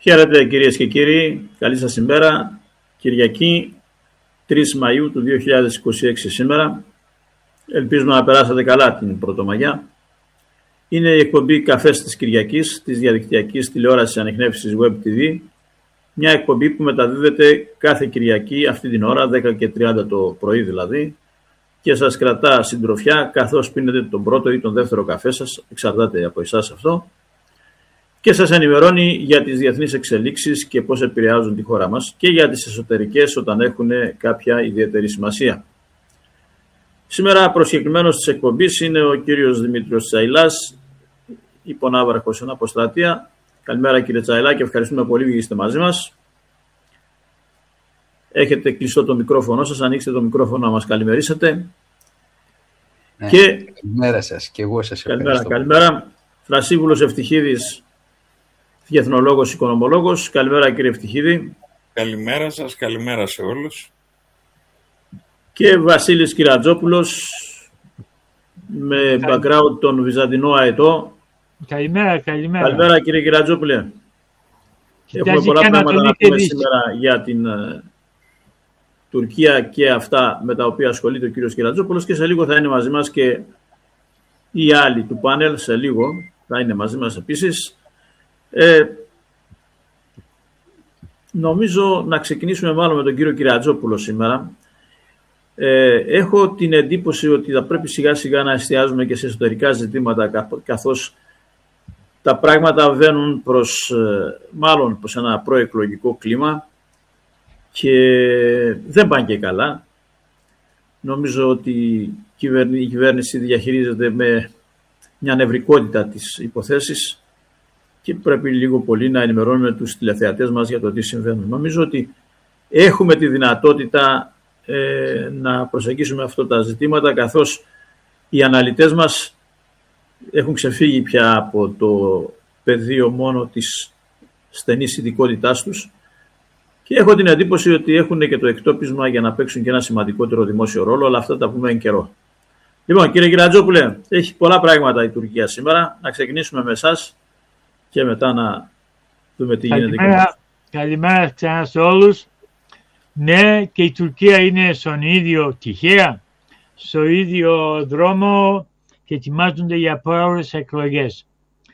Χαίρετε κυρίες και κύριοι, καλή σας ημέρα. Κυριακή 3 Μαΐου του 2026 σήμερα. Ελπίζουμε να περάσατε καλά την Πρωτομαγιά. Είναι η εκπομπή Καφές της Κυριακής της διαδικτυακής τηλεόρασης ανιχνεύσης Web TV. Μια εκπομπή που μεταδίδεται κάθε Κυριακή αυτή την ώρα, 10 και 30 το πρωί δηλαδή, και σας κρατά συντροφιά καθώς πίνετε τον πρώτο ή τον δεύτερο καφέ σας, εξαρτάται από εσάς αυτό, και σας ενημερώνει για τις διεθνείς εξελίξεις και πώς επηρεάζουν τη χώρα μας και για τις εσωτερικές όταν έχουν κάποια ιδιαίτερη σημασία. Σήμερα προσκεκλημένος της εκπομπής είναι ο κύριος Δημήτριος Τσαηλάς, υπονάβαρχος εν αποστρατεία. Καλημέρα κύριε Τσαηλά και ευχαριστούμε πολύ που είστε μαζί μας. Έχετε κλειστό το μικρόφωνο σας, ανοίξτε το μικρόφωνο να μας καλημερίσετε. Ναι, και... Καλημέρα σας και εγώ σας ευχαριστώ. Καλημέρα. Θρασίβουλος Ευτυχίδης, διεθνολόγος, οικονομολόγος. Καλημέρα κύριε Ευτυχίδη. Καλημέρα σας, καλημέρα σε όλους. Και Βασίλης Κυρατζόπουλος, με background τον Βυζαντινό αετό. Καλημέρα. Καλημέρα κύριε Κυρατζόπουλε. Έχουμε πολλά πράγματα να πούμε σήμερα για την Τουρκία και αυτά με τα οποία ασχολείται ο κύριος Κυρατζόπουλος, και σε λίγο θα είναι μαζί μας και οι άλλοι του πάνελ, σε λίγο θα είναι μαζί μας επίσης. Νομίζω να ξεκινήσουμε μάλλον με τον κύριο Κυρατζόπουλο σήμερα. Έχω την εντύπωση ότι θα πρέπει σιγά σιγά να εστιάζουμε και σε εσωτερικά ζητήματα, καθώς τα πράγματα βαίνουν προς ένα προεκλογικό κλίμα και δεν πάνε και καλά. Νομίζω ότι η κυβέρνηση διαχειρίζεται με μια νευρικότητα τις υποθέσεις και πρέπει λίγο πολύ να ενημερώνουμε τους τηλεθεατές μας για το τι συμβαίνει. Νομίζω ότι έχουμε τη δυνατότητα να προσεγγίσουμε αυτά τα ζητήματα, καθώς οι αναλυτές μας έχουν ξεφύγει πια από το πεδίο μόνο της στενής ειδικότητάς τους και έχω την εντύπωση ότι έχουν και το εκτόπισμα για να παίξουν και ένα σημαντικότερο δημόσιο ρόλο, αλλά αυτά τα πούμε εν καιρό. Λοιπόν, κύριε Κυρατζόπουλε, έχει πολλά πράγματα η Τουρκία σήμερα. Να ξεκινήσουμε με εσάς και μετά να δούμε τι γίνεται. Καλημέρα ξανά σε όλους. Ναι, και η Τουρκία είναι στον ίδιο τυχαία, στο ίδιο δρόμο και ετοιμάζονται για πρόορες εκλογές.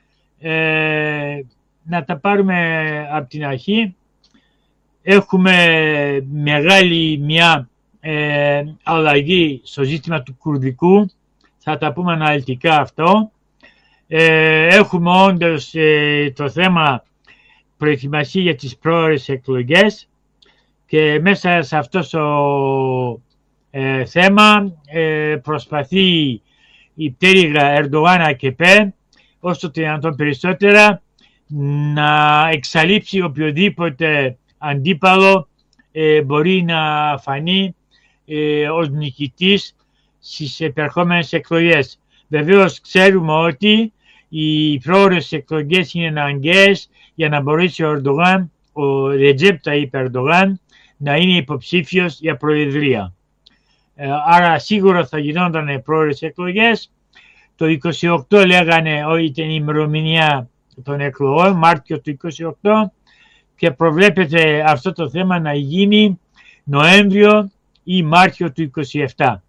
Να τα πάρουμε από την αρχή. Έχουμε μεγάλη μια αλλαγή στο ζήτημα του κουρδικού. Θα τα πούμε αναλυτικά αυτό. Έχουμε όντως το θέμα προετοιμασία για τις πρόορες εκλογές. Και μέσα σε αυτό το θέμα προσπαθεί η πτέρυγα Ερντογάν-ΑΚΠ όσο το δυνατόν περισσότερα να εξαλείψει οποιοδήποτε αντίπαλο μπορεί να φανεί ως νικητής στις επερχόμενες εκλογές. Βεβαίως ξέρουμε ότι οι πρόορες εκλογές είναι αναγκαίες για να μπορέσει ο Ρετζέπ Ταγιπ Ερντογάν να είναι υποψήφιος για προεδρία. Άρα σίγουρα θα γινόταν πρόορες εκλογές. Το 28 λέγανε ότι ήταν η ημερομηνία των εκλογών, Μάρτιο του 28, και προβλέπεται αυτό το θέμα να γίνει Νοέμβριο ή Μάρτιο του 27.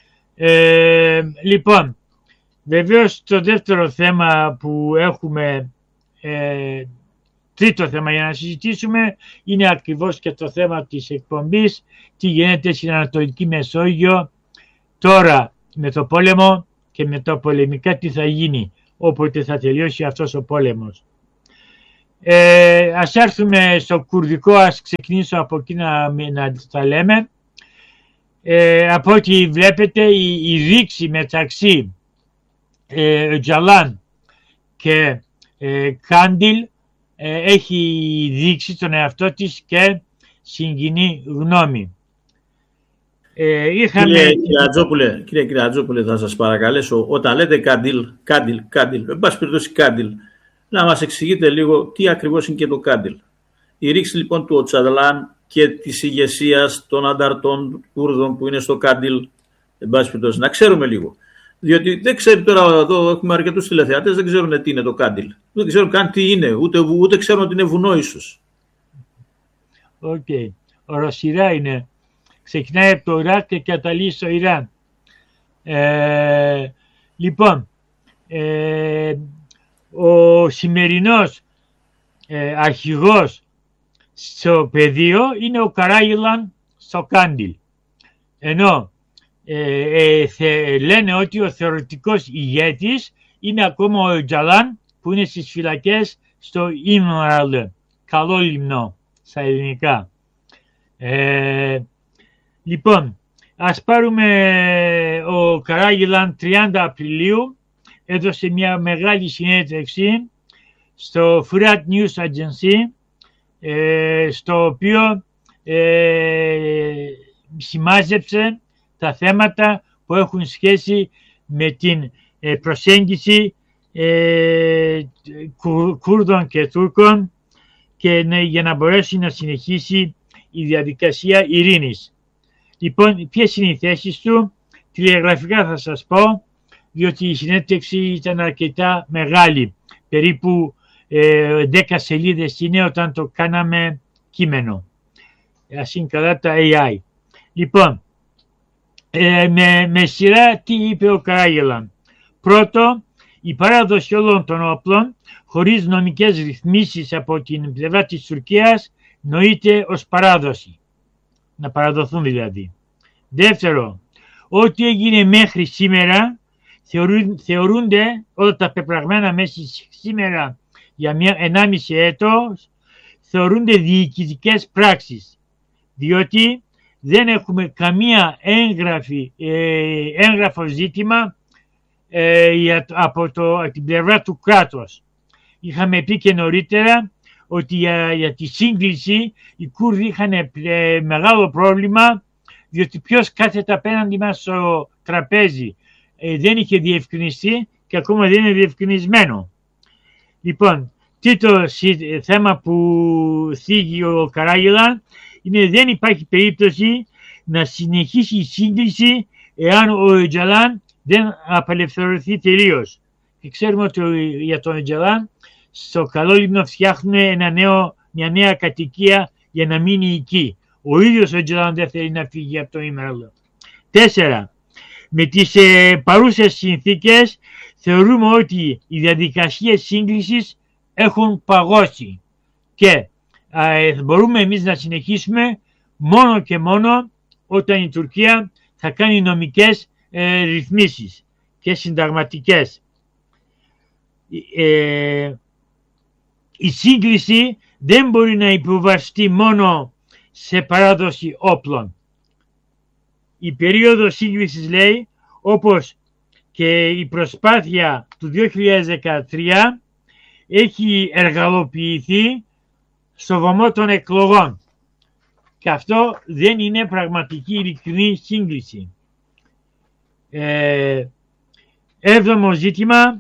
Λοιπόν, βεβαίως το δεύτερο θέμα που έχουμε, τρίτο θέμα για να συζητήσουμε, είναι ακριβώς και το θέμα της εκπομπής, τι γίνεται στην Ανατολική Μεσόγειο τώρα με το πόλεμο και με τα πολεμικά, τι θα γίνει όποτε θα τελειώσει αυτός ο πόλεμος. Ας έρθουμε στο κουρδικό, ας ξεκινήσω από εκεί να τα λέμε. Από ό,τι βλέπετε η ρήξη μεταξύ Τζαλάν και Κάντιλ έχει δείξει τον εαυτό της και συγκινεί γνώμη. Κύριε Κυρατζόπουλε, θα σας παρακαλέσω, όταν λέτε Κάντιλ, εν πάση περιπτώσει Κάντιλ, να μας εξηγείτε λίγο τι ακριβώς είναι και το Κάντιλ. Η ρήξη λοιπόν του Οτσαλάν και της ηγεσίας των ανταρτών Κούρδων που είναι στο Κάντιλ, εν πάση περιπτώσει, να ξέρουμε λίγο. Διότι δεν ξέρει τώρα, εδώ έχουμε αρκετούς τηλεθεατές, δεν ξέρουν τι είναι το Κάντιλ. Δεν ξέρουν καν τι είναι, ούτε ξέρουν ότι είναι βουνό ίσως. Οκ. Οροσειρά είναι. Ξεκινάει από το Ιράκ και καταλήγει στο Ιράν. Λοιπόν, ο σημερινός αρχηγός στο πεδίο είναι ο Καράγιλαν στο Κάντιλ. Ενώ λένε ότι ο θεωρητικός ηγέτης είναι ακόμα ο Οτζαλάν που είναι στις φυλακές στο Ίμραλ, καλό λιμνό στα ελληνικά. Λοιπόν, ας πάρουμε ο Καράγιλαν 30 Απριλίου έδωσε μια μεγάλη συνέντευξη στο Fred News Agency, στο οποίο σημάζεψε τα θέματα που έχουν σχέση με την προσέγγιση Κούρδων και Τούρκων και για να μπορέσει να συνεχίσει η διαδικασία ειρήνης. Λοιπόν, ποιες είναι οι θέσεις του, τηλεγραφικά θα σας πω, διότι η συνέντευξη ήταν αρκετά μεγάλη, περίπου 10 σελίδες είναι όταν το κάναμε κείμενο. Ας είναι καλά τα AI. Λοιπόν, με σειρά τι είπε ο Καράγιλαν. Πρώτο, η παράδοση όλων των όπλων χωρίς νομικές ρυθμίσεις από την πλευρά της Τουρκίας νοείται ως παράδοση. Να παραδοθούν δηλαδή. Δεύτερο, ό,τι έγινε μέχρι σήμερα θεωρούνται όλα τα πεπραγμένα μέσα σήμερα για 1,5 έτος θεωρούνται διοικητικές πράξεις, διότι δεν έχουμε καμία έγγραφο ζήτημα από την πλευρά του κράτους. Είχαμε πει και νωρίτερα ότι για τη σύγκληση οι Κούρδοι είχαν μεγάλο πρόβλημα, διότι ποιος κάθεται απέναντι μας στο τραπέζι δεν είχε διευκρινιστεί και ακόμα δεν είναι διευκρινισμένο. Λοιπόν, τρίτο θέμα που θίγει ο Καράγιλαν είναι δεν υπάρχει περίπτωση να συνεχίσει η σύγκληση εάν ο Οτζαλάν δεν απελευθερωθεί τελείως. Και ξέρουμε ότι για τον Οτζαλάν στο Καλό Λίμνο φτιάχνουν μια νέα κατοικία για να μείνει εκεί. Ο ίδιος ο Οτζαλάν δεν θέλει να φύγει από το Ίμραλο. 4. Με τις παρούσες συνθήκες θεωρούμε ότι οι διαδικασίες σύγκλησης έχουν παγώσει και μπορούμε εμείς να συνεχίσουμε μόνο και μόνο όταν η Τουρκία θα κάνει νομικές ρυθμίσεις και συνταγματικές. Η σύγκληση δεν μπορεί να υποβαστεί μόνο σε παράδοση όπλων. Η περίοδος σύγκλησης, λέει, όπως και η προσπάθεια του 2013 έχει εργαλοποιηθεί στο βωμό των εκλογών. Και αυτό δεν είναι πραγματική ειλικρινή σύγκληση. Έβδομο ζήτημα,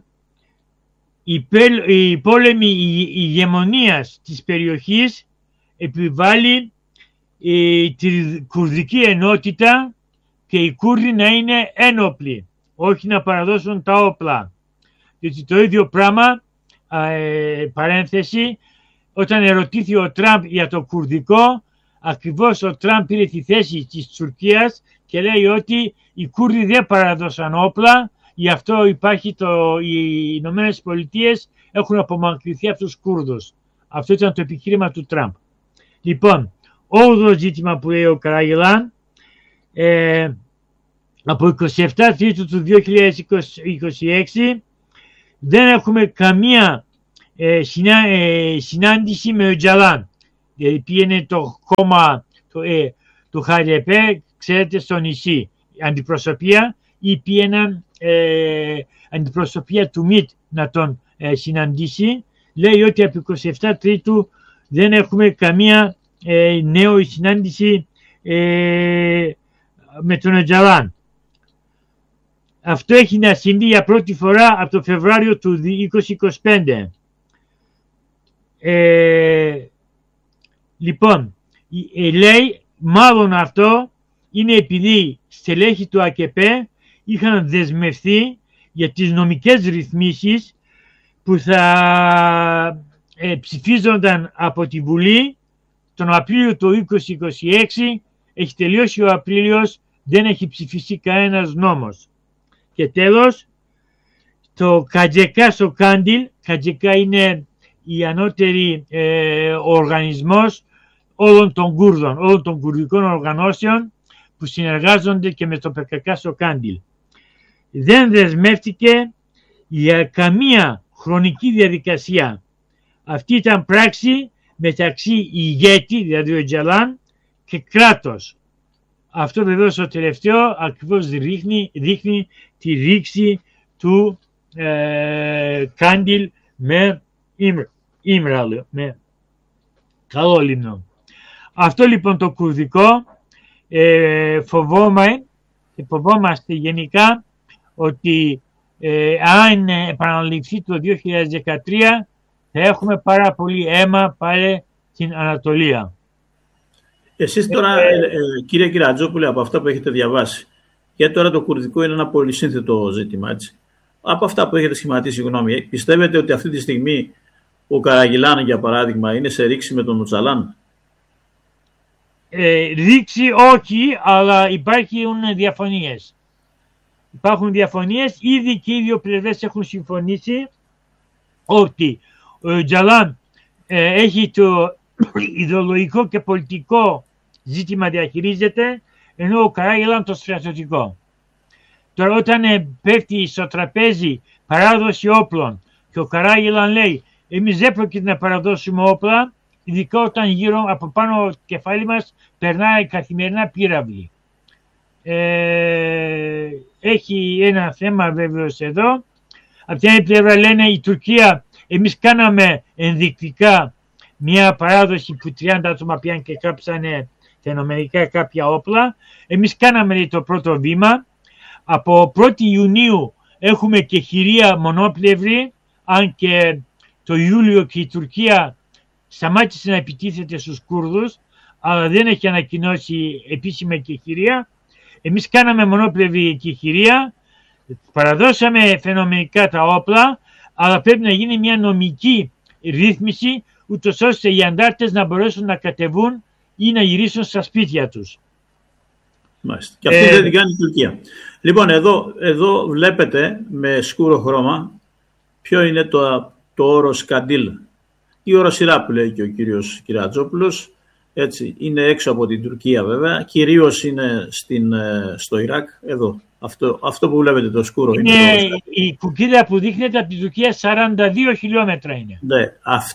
η πόλεμη ηγεμονίας της περιοχής επιβάλλει τη κουρδική ενότητα και οι Κούρδοι να είναι ένοπλοι, όχι να παραδώσουν τα όπλα. Διότι το ίδιο πράγμα, παρένθεση, όταν ερωτήθη ο Τραμπ για το κουρδικό, ακριβώς ο Τραμπ πήρε τη θέση της Τουρκίας και λέει ότι οι Κούρδοι δεν παραδώσαν όπλα, γι' αυτό υπάρχει οι Ηνωμένες Πολιτείες έχουν απομακρυνθεί από τους Κούρδους. Αυτό ήταν το επιχείρημα του Τραμπ. Λοιπόν, 8ο ζήτημα που λέει ο Καράγιλαν, από 27 Τρίτου του 2026 δεν έχουμε καμία συνάντηση με ο Οτζαλάν. Δηλαδή πήγαινε το κόμμα του Χαλιεπέ, ξέρετε, στο νησί, αντιπροσωπεία, ή πήγαιναν αντιπροσωπεία του ΜΙΤ να τον συναντήσει. Λέει ότι από 27 Τρίτου δεν έχουμε καμία νέο συνάντηση με τον Οτζαλάν. Αυτό έχει να συμβεί για πρώτη φορά από το Φεβρουάριο του 2025. Λοιπόν, λέει μάλλον αυτό είναι επειδή στελέχη του ΑΚΠ είχαν δεσμευθεί για τις νομικές ρυθμίσεις που θα ψηφίζονταν από τη Βουλή τον Απρίλιο του 2026. Έχει τελειώσει ο Απρίλιος, δεν έχει ψηφιστεί κανένας νόμος. Και τέλος, το Κατζεκά στο Κάντιλ, Κατζεκά είναι η ανώτερη οργανισμός όλων των Κούρδων, όλων των κουρδικών οργανώσεων που συνεργάζονται και με το ΠΚΚ στο Κάντιλ. Δεν δεσμεύτηκε για καμία χρονική διαδικασία. Αυτή ήταν πράξη μεταξύ ηγέτη, δηλαδή ο Öcalan, και κράτος. Αυτό βεβαίως το τελευταίο ακριβώς δείχνει τη ρήξη του Κάντιλ με Ήμραλο, με καλό λιμνό. Αυτό λοιπόν το κουρδικό φοβόμαστε γενικά ότι αν επαναληφθεί το 2013 θα έχουμε πάρα πολύ αίμα πάλι στην Ανατολία. Εσείς τώρα, κύριε Κυρατζόπουλε, από αυτά που έχετε διαβάσει, γιατί τώρα το κουρδικό είναι ένα πολύ σύνθετο ζήτημα, έτσι. Από αυτά που έχετε σχηματίσει γνώμη, πιστεύετε ότι αυτή τη στιγμή ο Καραγιλάν, για παράδειγμα, είναι σε ρήξη με τον Öcalan? Ρήξη όχι, αλλά υπάρχουν διαφωνίες. Υπάρχουν διαφωνίες, ήδη και οι δύο πλευρές έχουν συμφωνήσει ότι ο Öcalan έχει το ιδεολογικό και πολιτικό ζήτημα διαχειρίζεται, ενώ ο Καραγιλάν το στρατιωτικό. Τώρα όταν πέφτει στο τραπέζι παράδοση όπλων και ο Καραγιλάν λέει εμείς δεν πρόκειται να παραδώσουμε όπλα, ειδικά όταν γύρω από πάνω το κεφάλι μας περνάει καθημερινά πύραυλοι. Έχει ένα θέμα βέβαιος εδώ. Από την άλλη πλευρά λένε η Τουρκία, εμείς κάναμε ενδεικτικά μια παράδοση που 30 άτομα πιάνε και κάψανε φαινομενικά κάποια όπλα. Εμείς κάναμε το πρώτο βήμα. Από 1η Ιουνίου έχουμε και χειρία μονόπλευρη, αν και το Ιούλιο και η Τουρκία σταμάτησε να επιτίθεται στους Κούρδους, αλλά δεν έχει ανακοινώσει επίσημα κεχηρία. Εμείς κάναμε μονόπλευρη κεχηρία, παραδώσαμε φαινομενικά τα όπλα, αλλά πρέπει να γίνει μια νομική ρύθμιση, ούτως ώστε οι αντάρτες να μπορέσουν να κατεβούν ή να γυρίσουν στα σπίτια τους. Μάλιστα. Και αυτή δεν την κάνει η Τουρκία. Λοιπόν, εδώ βλέπετε με σκούρο χρώμα ποιο είναι το όρος Καντήλ. Η οροσειρά που λέει και ο κύριος Κυρατζόπουλος, έτσι, είναι έξω από την Τουρκία βέβαια, κυρίως είναι στο Ιράκ, εδώ. Αυτό που βλέπετε το σκούρο είναι η κουκκίδα που δείχνεται από την Τουρκία 42 χιλιόμετρα είναι. Ναι,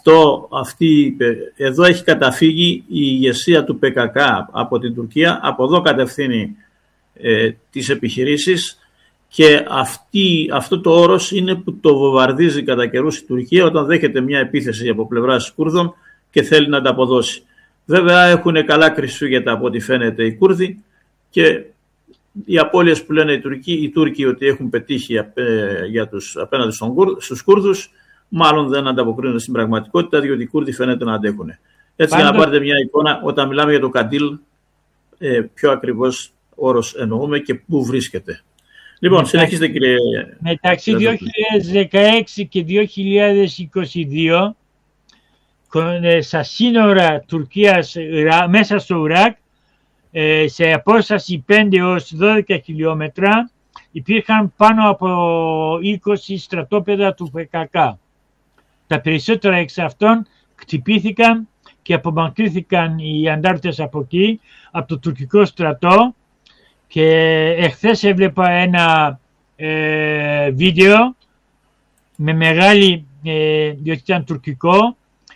εδώ έχει καταφύγει η ηγεσία του ΠΚΚ από την Τουρκία, από εδώ κατευθύνει τις επιχειρήσεις και αυτό το όρος είναι που το βομβαρδίζει κατά καιρούς η Τουρκία όταν δέχεται μια επίθεση από πλευράς Κούρδων και θέλει να τα αποδώσει. Βέβαια έχουν καλά κρυσφύγετα από ό,τι φαίνεται οι Κούρδοι και οι απώλειες που λένε οι Τούρκοι ότι έχουν πετύχει απέναντι στους Κούρδους μάλλον δεν ανταποκρίνονται στην πραγματικότητα, διότι οι Κούρδοι φαίνεται να αντέχουν. Έτσι, για να πάρετε μια εικόνα, όταν μιλάμε για το Καντήλ, ποιο ακριβώς όρος εννοούμε και πού βρίσκεται. Λοιπόν, συνεχίστε κύριε. Μεταξύ 2016 και 2022, στα σύνορα Τουρκίας μέσα στο Ιράκ, σε απόσταση 5 έως 12 χιλιόμετρα, υπήρχαν πάνω από 20 στρατόπεδα του ΠΚΚ. Τα περισσότερα εξ αυτών χτυπήθηκαν και απομακρύνθηκαν οι αντάρτες από εκεί, από το τουρκικό στρατό, και εχθές έβλεπα ένα βίντεο με μεγάλη, διότι ήταν τουρκικό,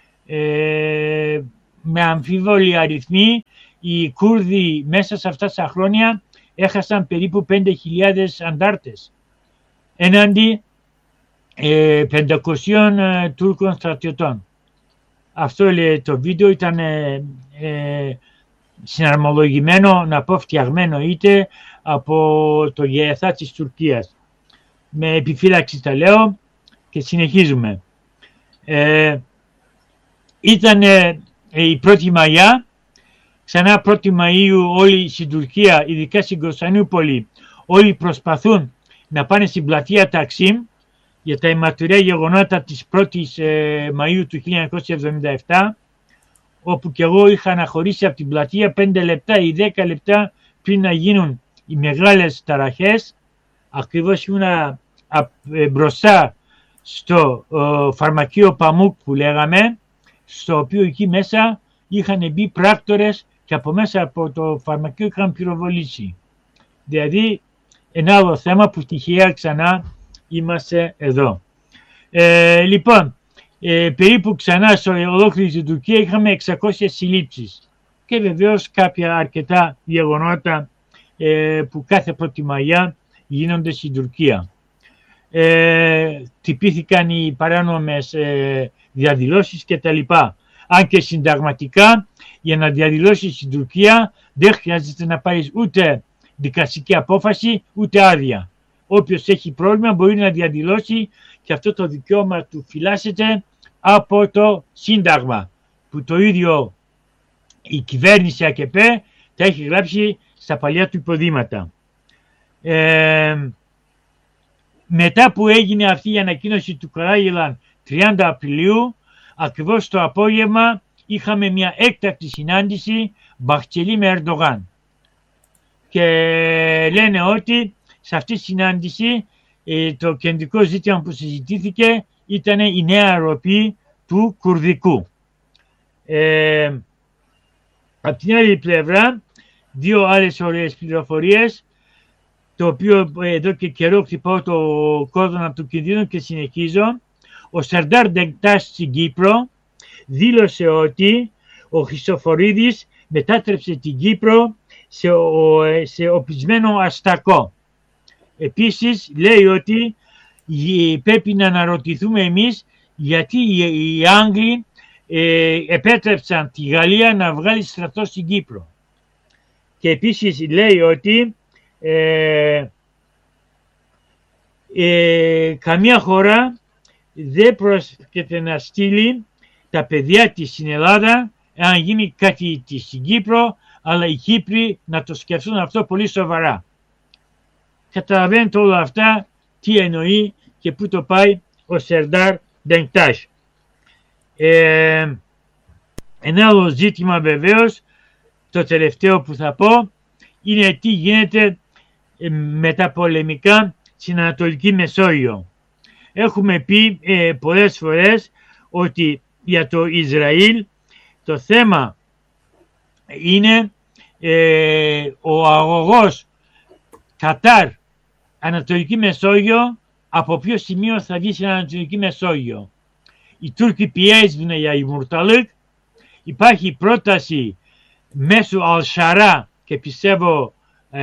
με αμφίβολη αριθμή. Οι Κούρδοι μέσα σε αυτά τα χρόνια έχασαν περίπου 5.000 αντάρτες έναντι 500 Τούρκων στρατιωτών. Αυτό λέει το βίντεο, ήταν συναρμολογημένο, να πω φτιαγμένο είτε από το ΓΕΘΑ της Τουρκίας. Με επιφύλαξη τα λέω και συνεχίζουμε. Ήταν η 1η Μαϊά, ξανά 1η Μαΐου όλοι στην Τουρκία, ειδικά στην Κωνσταντινούπολη, όλοι προσπαθούν να πάνε στην πλατεία Ταξίμ για τα αιματηρά γεγονότα της 1ης Μαΐου του 1977, όπου και εγώ είχα αναχωρήσει από την πλατεία 5 λεπτά ή 10 λεπτά πριν να γίνουν οι μεγάλες ταραχές. Ακριβώς ήμουνα μπροστά στο φαρμακείο Παμούκ που λέγαμε, στο οποίο εκεί μέσα είχαν μπει πράκτορες και από μέσα από το φαρμακείο είχαν πυροβολήσει. Δηλαδή ένα άλλο θέμα που τυχαία ξανά είμαστε εδώ. Λοιπόν, περίπου ξανά σε ολόκληρη την Τουρκία είχαμε 600 συλλήψεις και βεβαίως κάποια αρκετά γεγονότα που κάθε 1η Μαϊά γίνονται στην Τουρκία. Τυπήθηκαν οι παράνομες διαδηλώσεις κτλ. Αν και συνταγματικά για να διαδηλώσεις στην Τουρκία δεν χρειάζεται να πάρεις ούτε δικαστική απόφαση ούτε άδεια. Όποιος έχει πρόβλημα μπορεί να διαδηλώσει και αυτό το δικαίωμα του φυλάσσεται από το Σύνταγμα, που το ίδιο η κυβέρνηση ΑΚΕΠΕ τα έχει γράψει στα παλιά του υποδήματα. Μετά που έγινε αυτή η ανακοίνωση του Καράγελαν 30 Απριλίου, ακριβώς το απόγευμα είχαμε μια έκτακτη συνάντηση Μπαχτσελή με Ερντογάν. Και λένε ότι σε αυτή τη συνάντηση το κεντρικό ζήτημα που συζητήθηκε ήταν η νέα ροπή του Κουρδικού. Από την άλλη πλευρά, δύο άλλες ωραίες πληροφορίες, το οποίο εδώ και καιρό χτυπάω το κόδωνα του κινδύνου και συνεχίζω. Ο Σερντάρ Ντεγκτάς στην Κύπρο δήλωσε ότι ο Χριστοφορίδης μετάτρεψε την Κύπρο σε οπλισμένο αστακό. Επίσης λέει ότι πρέπει να αναρωτηθούμε εμείς γιατί οι Άγγλοι επέτρεψαν τη Γαλλία να βγάλει στρατό στην Κύπρο. Και επίσης λέει ότι καμία χώρα δεν πρόκειται να στείλει τα παιδιά της στην Ελλάδα αν γίνει κάτι της στην Κύπρο, αλλά οι Κύπροι να το σκεφτούν αυτό πολύ σοβαρά. Καταλαβαίνετε όλα αυτά τι εννοεί και πού το πάει ο Σερντάρ Ντεγκτάς. Ένα άλλο ζήτημα βεβαίως, το τελευταίο που θα πω, είναι τι γίνεται με τα πολεμικά στην Ανατολική Μεσόγειο. Έχουμε πει πολλές φορές ότι για το Ισραήλ το θέμα είναι ο αγωγός Κατάρ Ανατολική Μεσόγειο, από ποιο σημείο θα βγει στην Ανατολική Μεσόγειο. Οι Τούρκοι πιέζουν για Ιβουρταλίκ, υπάρχει πρόταση μέσω Αλσαρά και πιστεύω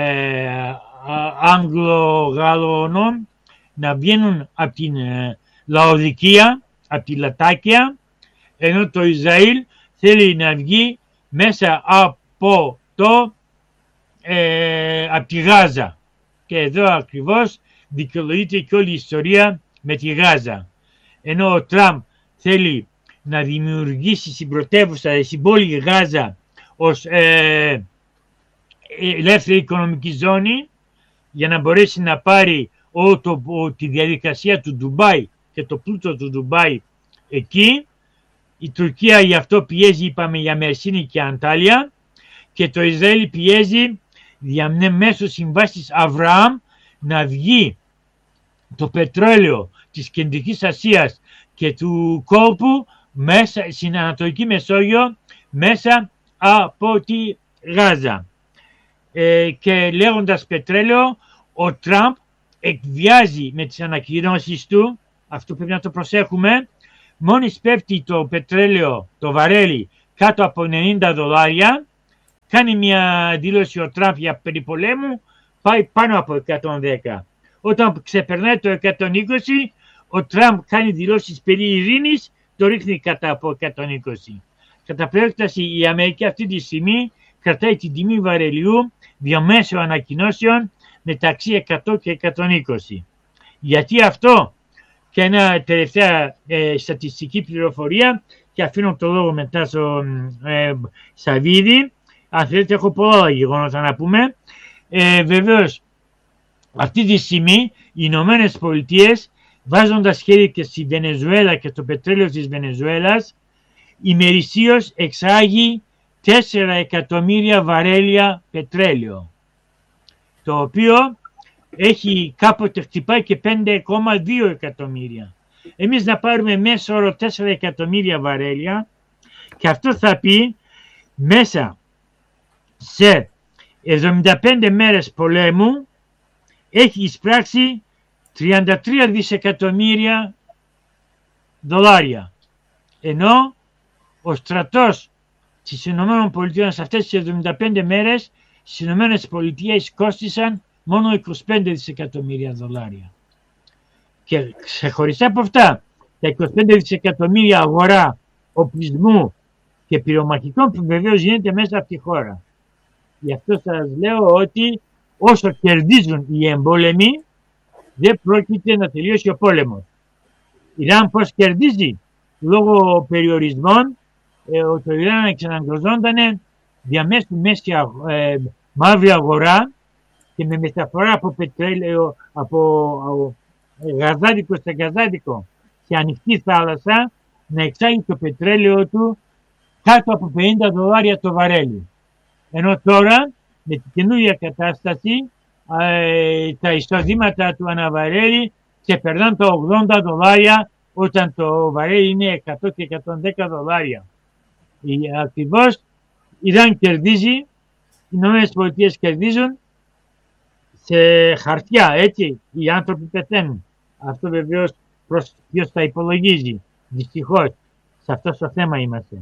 Άγγλο-Γαλλωνών να βγαίνουν από την Λαοδικία, από τη Λατάκια, ενώ το Ισραήλ θέλει να βγει μέσα από από τη Γάζα. Και εδώ ακριβώς δικαιολογείται και όλη η ιστορία με τη Γάζα. Ενώ ο Τραμπ θέλει να δημιουργήσει στην πρωτεύουσα, στην πόλη Γάζα, ως ελεύθερη οικονομική ζώνη, για να μπορέσει να πάρει τη διαδικασία του Ντουμπάι και το πλούτο του Ντουμπάι εκεί. Η Τουρκία γι' αυτό πιέζει, είπαμε, για Μερσίνη και Αντάλια, και το Ισραήλ πιέζει μέσω συμβάσεις Αβραάμ να βγει το πετρέλαιο της Κεντρικής Ασίας και του κόλπου μέσα στην Ανατολική Μεσόγειο μέσα από τη Γάζα. Και λέγοντας πετρέλαιο, ο Τραμπ εκβιάζει με τις ανακοινώσεις του, αυτό πρέπει να το προσέχουμε, μόλις πέφτει το πετρέλαιο, το βαρέλι, κάτω από $90, κάνει μια δήλωση ο Τραμπ για περί πολέμου, πάει πάνω από 110. Όταν ξεπερνάει το 120, ο Τραμπ κάνει δηλώσεις περί ειρήνης, το ρίχνει κατά από 120. Κατά περίπτωση η Αμερική αυτή τη στιγμή κρατάει την τιμή βαρελιού διαμέσου ανακοινώσεων μεταξύ 100 και 120. Γιατί αυτό? Και ένα τελευταία στατιστική πληροφορία και αφήνω το λόγο μετά στο Σαββίδη. Αν θέλετε, έχω πολλά γεγονότα να πούμε. Βεβαίως αυτή τη στιγμή οι Ηνωμένες Πολιτείες, βάζοντας χέρι και στη Βενεζουέλα και το πετρέλαιο της Βενεζουέλας, ημερησίως εξάγει 4 εκατομμύρια βαρέλια πετρέλαιο, το οποίο έχει κάποτε χτυπάει και 5,2 εκατομμύρια. Εμείς να πάρουμε μέσο όρο 4 εκατομμύρια βαρέλια, και αυτό θα πει μέσα σε 75 μέρες πολέμου έχει εισπράξει 33 δισεκατομμύρια δολάρια. Ενώ ο στρατός της ΗΠΑ σε αυτές τις 75 μέρες στις ΗΠΑ κόστησαν μόνο 25 δισεκατομμύρια δολάρια. Και ξεχωριστά από αυτά, τα 25 δισεκατομμύρια αγορά οπλισμού και πυρομαχικών που βεβαίως γίνεται μέσα από τη χώρα. Γι' αυτό σας λέω ότι όσο κερδίζουν οι εμπόλεμοι, δεν πρόκειται να τελειώσει ο πόλεμος. Η Ιράν πώς κερδίζει? Λόγω περιορισμών, το Ιράν εξαναγκαζόταν διαμέσου μαύρη αγορά και με μεταφορά από πετρέλαιο, από γαζάδικο σε γαζάδικο σε ανοιχτή θάλασσα, να εξάγει το πετρέλαιο του κάτω από 50 δολάρια το βαρέλι. Ενώ τώρα με την καινούργια κατάσταση τα εισοδήματα του αναβαρέλι ξεπερνάνε τα 80 δολάρια, όταν το βαρέλι είναι 100 και 110 δολάρια. Ακριβώς η Ιράν κερδίζει, οι Ηνωμένες Πολιτείες κερδίζουν σε χαρτιά, έτσι, οι άνθρωποι πεθαίνουν. Αυτό βεβαίως ποιος τα υπολογίζει, δυστυχώς, σε αυτό το θέμα είμαστε.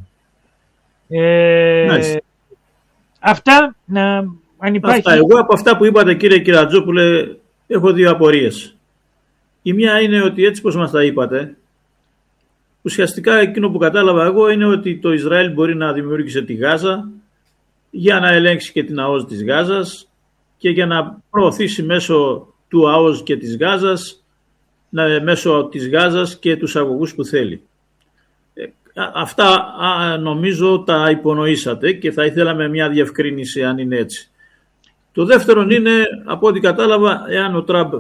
Αυτά, αν υπάρχει... Αυτά. Εγώ από αυτά που είπατε, κύριε Κυρατζόπουλε, έχω δύο απορίες. Η μια είναι ότι έτσι πως μας τα είπατε, ουσιαστικά εκείνο που κατάλαβα εγώ είναι ότι το Ισραήλ μπορεί να δημιούργησε τη Γάζα για να ελέγξει και την ΑΟΣ της Γάζας και για να προωθήσει μέσω του ΑΟΣ και της Γάζας, μέσω της Γάζας και τους αγωγούς που θέλει. Αυτά νομίζω τα υπονοήσατε και θα ήθελαμε μια διευκρίνηση αν είναι έτσι. Το δεύτερο είναι, από ό,τι κατάλαβα, εάν ο Τραμπ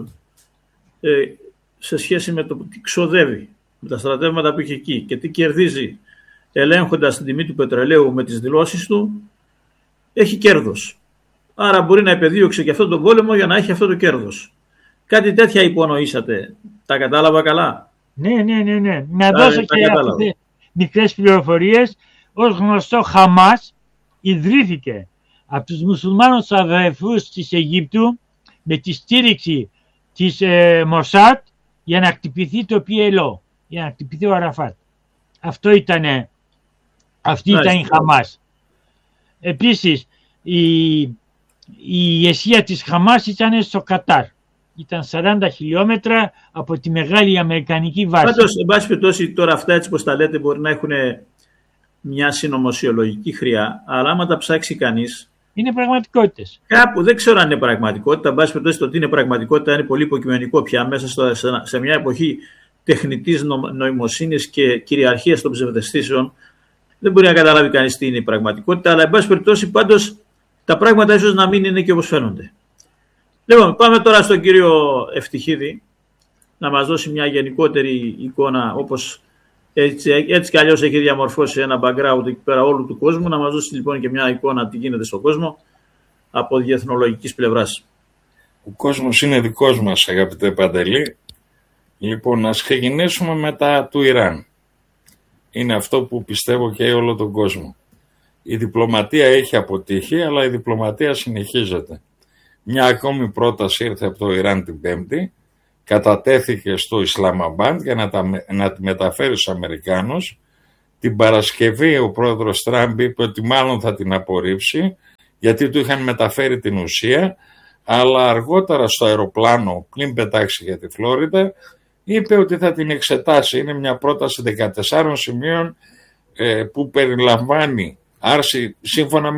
σε σχέση με το τι ξοδεύει, με τα στρατεύματα που έχει εκεί και τι κερδίζει ελέγχοντας την τιμή του πετρελαίου με τις δηλώσεις του, έχει κέρδος. Άρα μπορεί να επεδίωξει και αυτόν τον πόλεμο για να έχει αυτό το κέρδος. Κάτι τέτοια υπονοήσατε. Τα κατάλαβα καλά? Ναι. Να δώσω και αυτές μικρές πληροφορίες. Ως γνωστό, Χαμάς ιδρύθηκε από τους μουσουλμάνους αδερφούς της Αιγύπτου με τη στήριξη της Μοσάτ για να χτυπηθεί το PLO, για να χτυπηθεί ο Αραφάτ. Αυτή ήταν η Χαμάς. Επίσης, η ηγεσία της Χαμάς ήταν στο Κατάρ. Ήταν 40 χιλιόμετρα από τη μεγάλη αμερικανική βάση. Πάντως, εν πάση περιπτώσει, τώρα αυτά έτσι πως τα λέτε μπορεί να έχουν μια συνωμοσιολογική χρειά, αλλά άμα τα ψάξει κανείς, είναι πραγματικότητες. Κάπου δεν ξέρω αν είναι πραγματικότητα. Εν πάση περιπτώσει, το τι είναι πραγματικότητα είναι πολύ υποκειμενικό πια μέσα σε μια εποχή τεχνητής νοημοσύνης και κυριαρχίας των ψευδαισθήσεων. Δεν μπορεί να καταλάβει κανείς τι είναι η πραγματικότητα, αλλά εν πάση περιπτώσει πάντως τα πράγματα ίσως να μην είναι και όπως φαίνονται. Λοιπόν, πάμε τώρα στον κύριο Ευτυχίδη να μας δώσει μια γενικότερη εικόνα, όπως έτσι κι αλλιώς έχει διαμορφώσει ένα background εκεί πέρα όλου του κόσμου, να μας δώσει λοιπόν και μια εικόνα τι γίνεται στον κόσμο από διεθνολογικής πλευράς. Ο κόσμος είναι δικός μας, αγαπητέ Παντελή. Λοιπόν, ας ξεκινήσουμε με τα του Ιράν. Είναι αυτό που πιστεύω και όλο τον κόσμο. Η διπλωματία έχει αποτύχει, αλλά η διπλωματία συνεχίζεται. Μια ακόμη πρόταση ήρθε από το Ιράν την Πέμπτη, κατατέθηκε στο Ισλαμαμπάντ για να τη μεταφέρει στους Αμερικάνους. Την Παρασκευή ο πρόεδρος Τραμπ είπε ότι μάλλον θα την απορρίψει, γιατί του είχαν μεταφέρει την ουσία, αλλά αργότερα στο αεροπλάνο, πριν πετάξει για τη Φλόριντα, είπε ότι θα την εξετάσει. Είναι μια πρόταση 14 σημείων που περιλαμβάνει άρση, σύμφωνα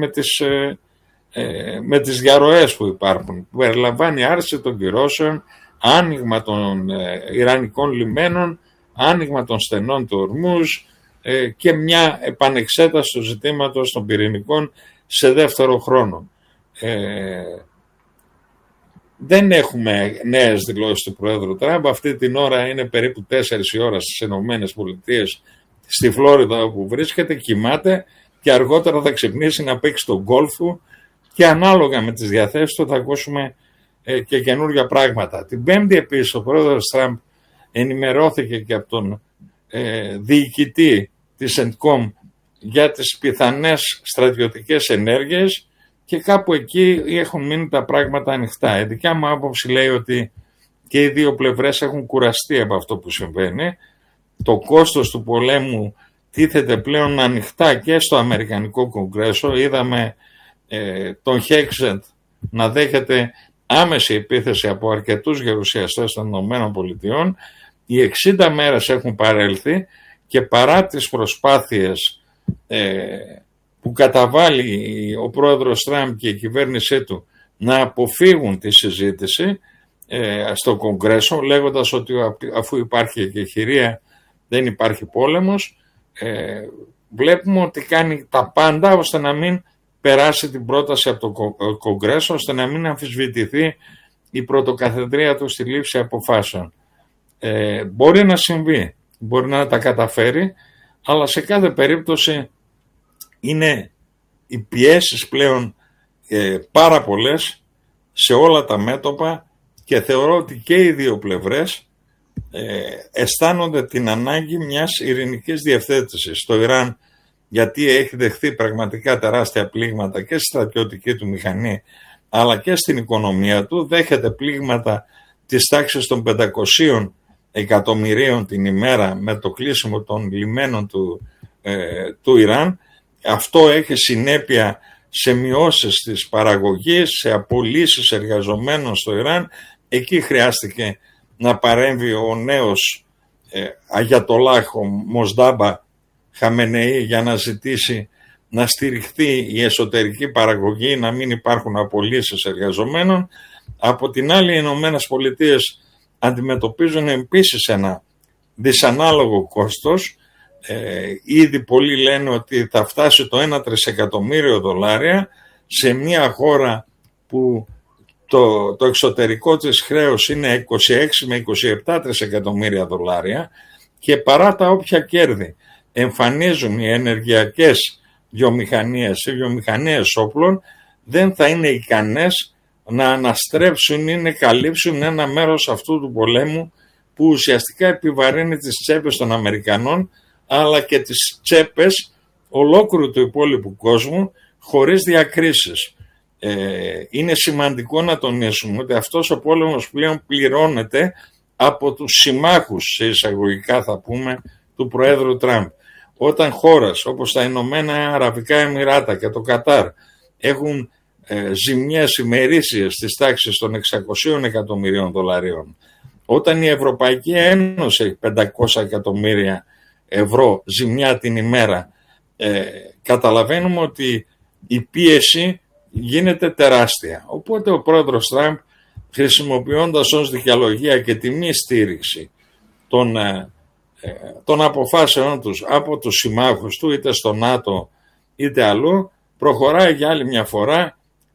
με τις διαρροές που υπάρχουν, που περιλαμβάνει άρση των κυρώσεων, άνοιγμα των Ιρανικών λιμένων, άνοιγμα των στενών του Ορμούζ και μια επανεξέταση του ζητήματος των πυρηνικών σε δεύτερο χρόνο. δεν έχουμε νέες δηλώσεις του Προέδρου Τραμπ. Αυτή την ώρα είναι περίπου 4 η ώρα στις ΗΠΑ, στη Φλόριδα όπου βρίσκεται, κοιμάται και αργότερα θα ξυπνήσει να παίξει τον γκολφ του και ανάλογα με τις διαθέσεις του θα ακούσουμε και καινούργια πράγματα. Την Πέμπτη επίσης ο Πρόεδρος Τραμπ ενημερώθηκε και από τον διοικητή της CENTCOM για τις πιθανές στρατιωτικές ενέργειες και κάπου εκεί έχουν μείνει τα πράγματα ανοιχτά. Η δικιά μου άποψη λέει ότι και οι δύο πλευρές έχουν κουραστεί από αυτό που συμβαίνει. Το κόστος του πολέμου τίθεται πλέον ανοιχτά και στο Αμερικανικό Κογκρέσο. Είδαμε τον Χέξεντ να δέχεται άμεση επίθεση από αρκετούς γερουσιαστές των ΗΠΑ. Οι 60 μέρες έχουν παρέλθει και παρά τις προσπάθειες που καταβάλει ο πρόεδρος Τραμπ και η κυβέρνησή του να αποφύγουν τη συζήτηση στο Κογκρέσο, λέγοντας ότι αφού υπάρχει εκεχηρία δεν υπάρχει πόλεμος, βλέπουμε ότι κάνει τα πάντα ώστε να μην περάσει την πρόταση από το Κογκρέσο, ώστε να μην αμφισβητηθεί η πρωτοκαθεδρία του στη λήψη αποφάσεων. Μπορεί να συμβεί, μπορεί να τα καταφέρει, αλλά σε κάθε περίπτωση είναι οι πιέσεις πλέον πάρα πολλές σε όλα τα μέτωπα και θεωρώ ότι και οι δύο πλευρές αισθάνονται την ανάγκη μιας ειρηνικής διευθέτησης. Στο Ιράν, γιατί έχει δεχθεί πραγματικά τεράστια πλήγματα και στη στρατιωτική του μηχανή αλλά και στην οικονομία του, δέχεται πλήγματα της τάξης των 500 εκατομμυρίων την ημέρα με το κλείσιμο των λιμένων του Ιράν. Αυτό έχει συνέπεια σε μειώσεις της παραγωγής, σε απολύσεις εργαζομένων στο Ιράν. Εκεί χρειάστηκε να παρέμβει ο νέος Αγιατολάχ Μοσδάμπα Χαμενεή για να ζητήσει να στηριχθεί η εσωτερική παραγωγή, να μην υπάρχουν απολύσεις εργαζομένων. Από την άλλη, οι Ηνωμένες Πολιτείες αντιμετωπίζουν επίσης ένα δυσανάλογο κόστος. Ήδη πολλοί λένε ότι θα φτάσει το 1 τρισεκατομμύριο δολάρια σε μια χώρα που το εξωτερικό της χρέος είναι 26 με 27 τρισεκατομμύρια δολάρια και παρά τα όποια κέρδη εμφανίζουν οι ενεργειακές βιομηχανίες ή βιομηχανίες όπλων, δεν θα είναι ικανές να αναστρέψουν ή να καλύψουν ένα μέρος αυτού του πολέμου που ουσιαστικά επιβαρύνει τις τσέπες των Αμερικανών αλλά και τις τσέπες ολόκληρου του υπόλοιπου κόσμου χωρίς διακρίσεις. Είναι σημαντικό να τονίσουμε ότι αυτός ο πόλεμος πλέον πληρώνεται από τους συμμάχους, σε εισαγωγικά θα πούμε, του Προέδρου Τραμπ. Όταν χώρες όπως τα Ηνωμένα Αραβικά Εμιράτα και το Κατάρ έχουν ζημιές ημερήσιες της τάξης των 600 εκατομμυρίων δολαρίων, όταν η Ευρωπαϊκή Ένωση έχει 500 εκατομμύρια ευρώ ζημιά την ημέρα, καταλαβαίνουμε ότι η πίεση γίνεται τεράστια. Οπότε ο πρόεδρος Τραμπ, χρησιμοποιώντας ως δικαιολογία και τη μη στήριξη των αποφάσεων τους από τους συμμάχους του, είτε στο ΝΑΤΟ είτε αλλού, προχωράει για άλλη μια φορά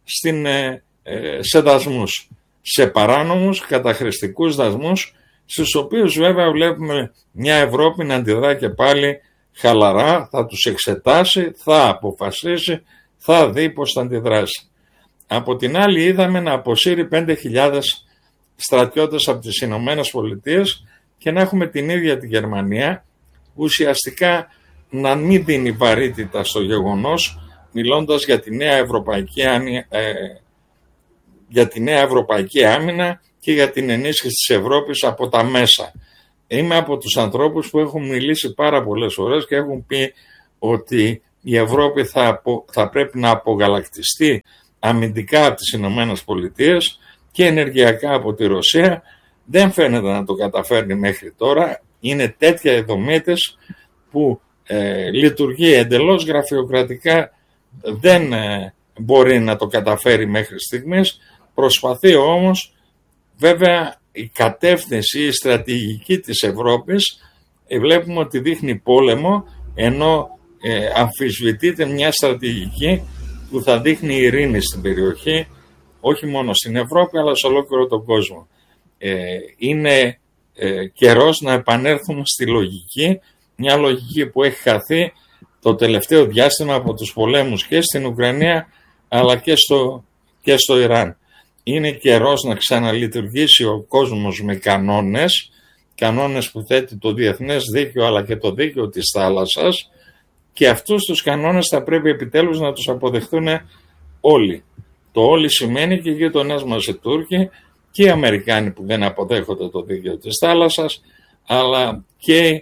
σε δασμούς, σε παράνομους καταχρηστικούς δασμούς, στους οποίους βέβαια βλέπουμε μια Ευρώπη να αντιδρά και πάλι χαλαρά, θα τους εξετάσει, θα αποφασίσει, θα δει πώς θα αντιδράσει. Από την άλλη είδαμε να αποσύρει 5.000 στρατιώτες από τις Ηνωμένες Πολιτείες και να έχουμε την ίδια τη Γερμανία ουσιαστικά να μην δίνει βαρύτητα στο γεγονός, μιλώντας για τη νέα ευρωπαϊκή άμυνα και για την ενίσχυση της Ευρώπης από τα μέσα. Είμαι από τους ανθρώπους που έχουν μιλήσει πάρα πολλές φορές και έχουν πει ότι η Ευρώπη θα πρέπει να απογαλακτιστεί αμυντικά από τις Ηνωμένες Πολιτείες και ενεργειακά από τη Ρωσία. Δεν φαίνεται να το καταφέρνει μέχρι τώρα. Είναι τέτοια η δομή της που λειτουργεί εντελώς γραφειοκρατικά, δεν μπορεί να το καταφέρει μέχρι στιγμής. Προσπαθεί όμως, βέβαια η κατεύθυνση, η στρατηγική της Ευρώπης βλέπουμε ότι δείχνει πόλεμο, ενώ αμφισβητείται μια στρατηγική που θα δείχνει ειρήνη στην περιοχή, όχι μόνο στην Ευρώπη αλλά σε ολόκληρο τον κόσμο. Είναι καιρός να επανέλθουμε στη λογική, μια λογική που έχει χαθεί το τελευταίο διάστημα από τους πολέμους και στην Ουκρανία αλλά και στο Ιράν. Είναι καιρός να ξαναλειτουργήσει ο κόσμος με κανόνες που θέτει το διεθνές δίκαιο αλλά και το δίκαιο της θάλασσας, και αυτούς τους κανόνες θα πρέπει επιτέλους να τους αποδεχτούν όλοι. Το όλοι σημαίνει και οι γείτονές μας οι Τούρκοι και οι Αμερικάνοι που δεν αποδέχονται το δίκαιο της θάλασσας, αλλά και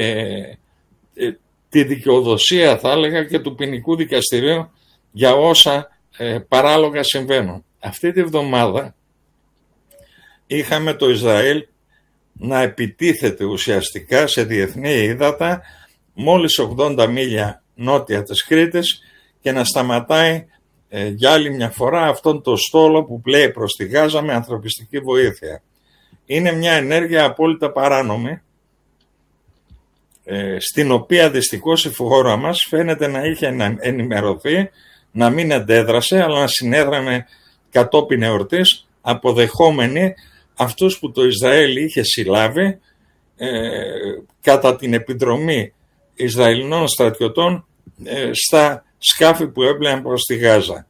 τη δικαιοδοσία, θα έλεγα, και του ποινικού δικαστηρίου για όσα παράλογα συμβαίνουν. Αυτή τη βδομάδα είχαμε το Ισραήλ να επιτίθεται ουσιαστικά σε διεθνή ύδατα μόλις 80 μίλια νότια της Κρήτης και να σταματάει για άλλη μια φορά αυτόν το στόλο που πλέει προς τη Γάζα με ανθρωπιστική βοήθεια. Είναι μια ενέργεια απόλυτα παράνομη, στην οποία δυστυχώς η χώρα μας φαίνεται να είχε ενημερωθεί, να μην αντέδρασε, αλλά να συνέδραμε κατόπιν εορτής, αποδεχόμενοι αυτούς που το Ισραήλ είχε συλλάβει κατά την επιδρομή Ισραηλινών στρατιωτών στα σκάφη που έπλεαν προς τη Γάζα.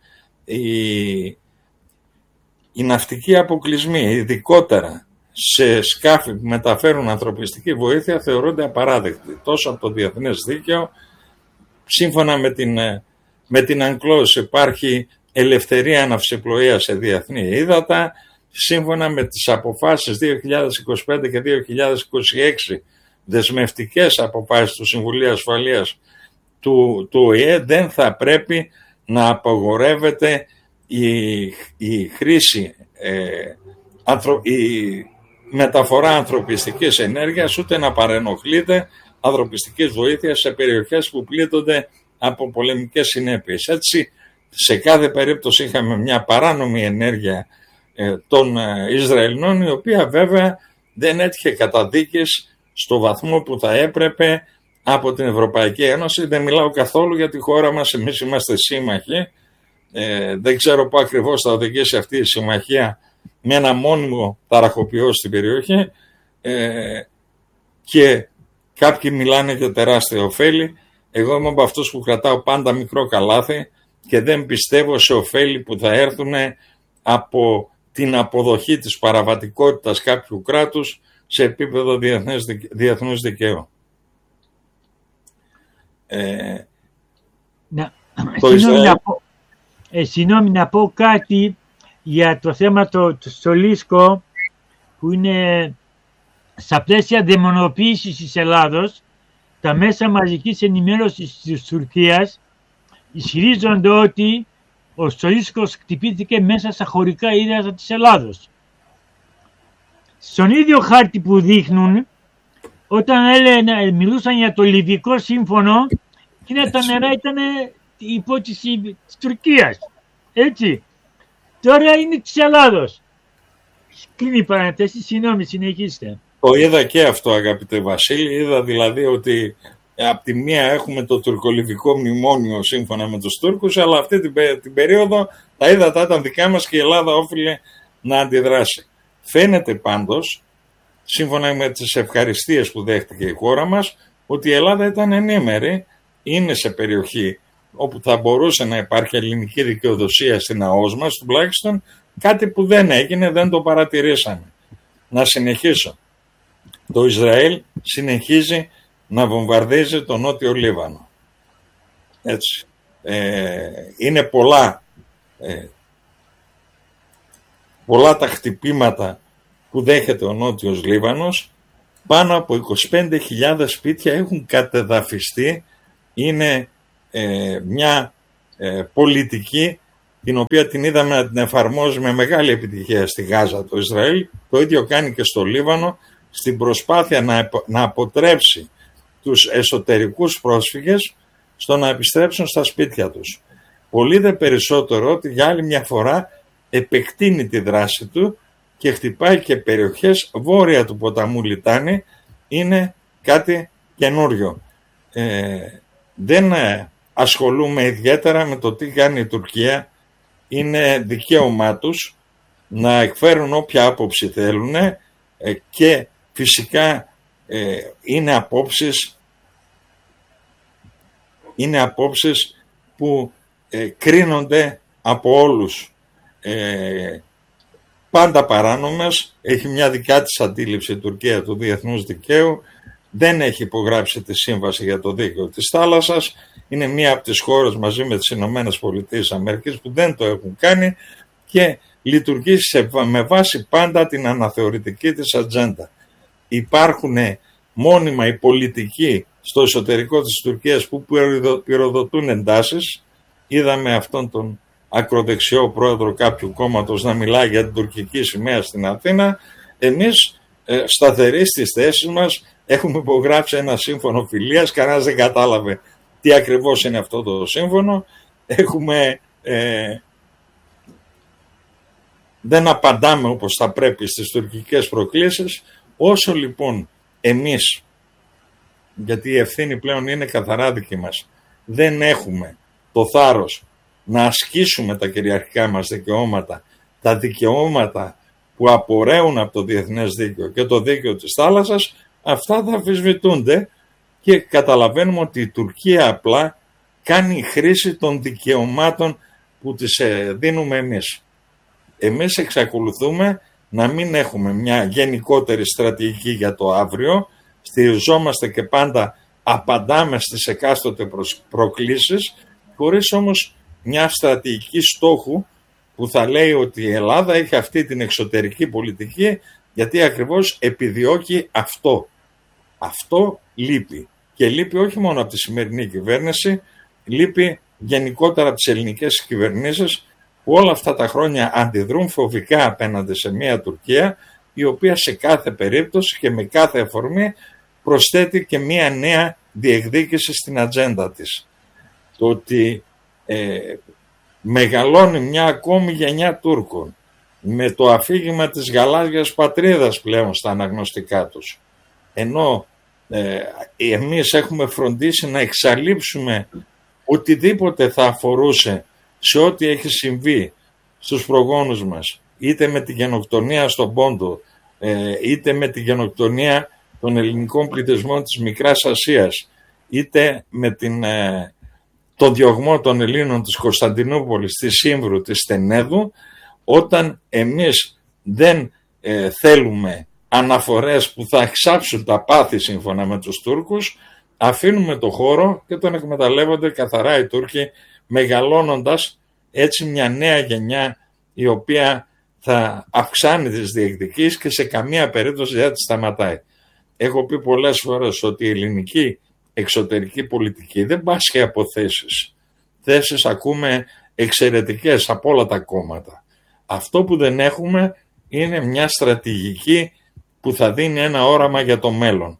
Οι ναυτικοί αποκλεισμοί, ειδικότερα σε σκάφη που μεταφέρουν ανθρωπιστική βοήθεια, θεωρούνται απαράδεκτοι τόσο από το διεθνές δίκαιο. Σύμφωνα με την UNCLOS υπάρχει ελευθερία ναυσιπλοείας σε διεθνή ύδατα. Σύμφωνα με τις αποφάσεις 2025 και 2026, δεσμευτικές αποφάσεις του Συμβουλίου Ασφαλείας του ΟΗΕ, δεν θα πρέπει να απαγορεύεται η χρήση, η μεταφορά ανθρωπιστικής ενέργειας, ούτε να παρενοχλείται ανθρωπιστικής βοήθειας σε περιοχές που πλήττονται από πολεμικές συνέπειες. Έτσι, σε κάθε περίπτωση είχαμε μια παράνομη ενέργεια των Ισραηλινών, η οποία βέβαια δεν έτυχε καταδίκης στο βαθμό που θα έπρεπε από την Ευρωπαϊκή Ένωση. Δεν μιλάω καθόλου για τη χώρα μας, εμείς είμαστε σύμμαχοι. Δεν ξέρω πού ακριβώς θα οδηγήσει αυτή η συμμαχία με ένα μόνιμο ταραχοποιό στην περιοχή, και κάποιοι μιλάνε για τεράστια ωφέλη. Εγώ είμαι από αυτούς που κρατάω πάντα μικρό καλάθι και δεν πιστεύω σε ωφέλη που θα έρθουν από την αποδοχή της παραβατικότητας κάποιου κράτους σε επίπεδο διεθνούς δικαίου. Συγγνώμη, να πω κάτι για το θέμα το στολίσκο, που είναι στα πλαίσια δαιμονοποίησης της Ελλάδος. Τα μέσα μαζικής ενημέρωσης της Τουρκίας ισχυρίζονται ότι ο στολίσκος χτυπήθηκε μέσα στα χωρικά ύδατα της Ελλάδος. Στον ίδιο χάρτη που δείχνουν, όταν μιλούσαν για το Λιβικό Σύμφωνο, εκείνα τα νερά ήταν η υπόθεση της Τουρκίας. Έτσι. Τώρα είναι της Ελλάδος. Κλείνει η παρένθεση, συγγνώμη, συνεχίστε. Το είδα και αυτό, αγαπητέ Βασίλη. Είδα δηλαδή ότι από τη μία έχουμε το τουρκολιβικό μνημόνιο σύμφωνα με τους Τούρκους, αλλά αυτή την περίοδο τα ύδατα ήταν δικά μας και η Ελλάδα όφιλε να αντιδράσει. Φαίνεται πάντως, σύμφωνα με τις ευχαριστίες που δέχτηκε η χώρα μας, ότι η Ελλάδα ήταν ενήμερη, είναι σε περιοχή όπου θα μπορούσε να υπάρχει ελληνική δικαιοδοσία στην ΑΟΣ μας, τουλάχιστον κάτι που δεν έγινε, δεν το παρατηρήσαμε. Να συνεχίσω. Το Ισραήλ συνεχίζει να βομβαρδίζει το Νότιο Λίβανο. Έτσι. Είναι πολλά τα χτυπήματα που δέχεται ο Νότιος Λίβανος. Πάνω από 25.000 σπίτια έχουν κατεδαφιστεί. Είναι μια πολιτική την οποία την είδαμε να την εφαρμόζει με μεγάλη επιτυχία στη Γάζα το Ισραήλ. Το ίδιο κάνει και στο Λίβανο, στην προσπάθεια να αποτρέψει τους εσωτερικούς πρόσφυγες στο να επιστρέψουν στα σπίτια τους. Πολύ δε περισσότερο ότι για άλλη μια φορά επεκτείνει τη δράση του και χτυπάει και περιοχές βόρεια του ποταμού Λιτάνη. Είναι κάτι καινούριο. Δεν ασχολούμαι ιδιαίτερα με το τι κάνει η Τουρκία είναι δικαίωμά τους να εκφέρουν όποια άποψη θέλουν και φυσικά είναι απόψεις που κρίνονται από όλους. Πάντα παράνομες, έχει μια δικιά της αντίληψη η Τουρκία του διεθνούς δικαίου, δεν έχει υπογράψει τη Σύμβαση για το Δίκαιο της Θάλασσας, είναι μία από τις χώρες μαζί με τις Ηνωμένες Πολιτείες Αμερικής που δεν το έχουν κάνει και λειτουργεί με βάση πάντα την αναθεωρητική της ατζέντα. Υπάρχουν μόνιμα οι πολιτικοί στο εσωτερικό της Τουρκίας που πυροδοτούν εντάσεις. Είδαμε αυτόν τον ακροδεξιό πρόεδρο κάποιου κόμματος να μιλάει για την τουρκική σημαία στην Αθήνα. Εμείς σταθεροί στις θέσεις μας έχουμε υπογράψει ένα σύμφωνο φιλίας, κανένας δεν κατάλαβε τι ακριβώς είναι αυτό το σύμφωνο. Δεν απαντάμε όπως θα πρέπει στις τουρκικές προκλήσεις. Όσο λοιπόν εμείς, γιατί η ευθύνη πλέον είναι καθαρά δική μας, δεν έχουμε το θάρρος να ασκήσουμε τα κυριαρχικά μας δικαιώματα, τα δικαιώματα που απορρέουν από το διεθνές δίκαιο και το δίκαιο της θάλασσας, αυτά θα αμφισβητούνται και καταλαβαίνουμε ότι η Τουρκία απλά κάνει χρήση των δικαιωμάτων που τις δίνουμε εμείς. Εμείς εξακολουθούμε να μην έχουμε μια γενικότερη στρατηγική για το αύριο, στηριζόμαστε και πάντα απαντάμε στις εκάστοτε προκλήσεις, χωρίς όμως μια στρατηγική στόχου που θα λέει ότι η Ελλάδα έχει αυτή την εξωτερική πολιτική γιατί ακριβώς επιδιώκει αυτό. Αυτό λείπει. Και λείπει όχι μόνο από τη σημερινή κυβέρνηση, λείπει γενικότερα από τις ελληνικές κυβερνήσεις που όλα αυτά τα χρόνια αντιδρούν φοβικά απέναντι σε μια Τουρκία η οποία σε κάθε περίπτωση και με κάθε αφορμή προσθέτει και μια νέα διεκδίκηση στην ατζέντα της. Το ότι μεγαλώνει μια ακόμη γενιά Τούρκων με το αφήγημα της γαλάζιας πατρίδας πλέον στα αναγνωστικά τους, ενώ εμείς έχουμε φροντίσει να εξαλείψουμε οτιδήποτε θα αφορούσε σε ό,τι έχει συμβεί στους προγόνους μας, είτε με τη γενοκτονία στον Πόντο, είτε με τη γενοκτονία των ελληνικών πληθυσμών της Μικράς Ασίας, είτε με τον διωγμό των Ελλήνων της Κωνσταντινούπολης, της Σύμβρου, της Στενέδου, όταν εμείς δεν θέλουμε αναφορές που θα εξάψουν τα πάθη σύμφωνα με τους Τούρκους, αφήνουμε το χώρο και τον εκμεταλλεύονται καθαρά οι Τούρκοι, μεγαλώνοντας έτσι μια νέα γενιά η οποία θα αυξάνει τις διεκδικήσεις και σε καμία περίπτωση δεν τη σταματάει. Έχω πει πολλές φορές ότι η ελληνική εξωτερική πολιτική δεν πάσχει από θέσεις. Θέσεις ακούμε εξαιρετικές από όλα τα κόμματα. Αυτό που δεν έχουμε είναι μια στρατηγική που θα δίνει ένα όραμα για το μέλλον.